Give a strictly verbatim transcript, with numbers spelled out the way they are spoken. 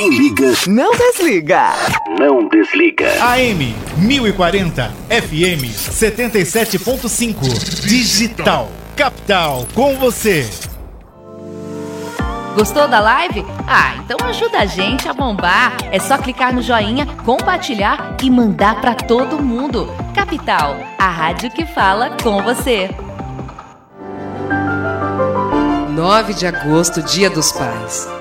Quem liga, não desliga. Não desliga. A M mil e quarenta, F M setenta e sete ponto cinco. Digital. Capital com você. Gostou da live? Ah, então ajuda a gente a bombar. É só clicar no joinha, compartilhar e mandar pra todo mundo. Capital, a rádio que fala com você. nove de agosto, Dia dos Pais.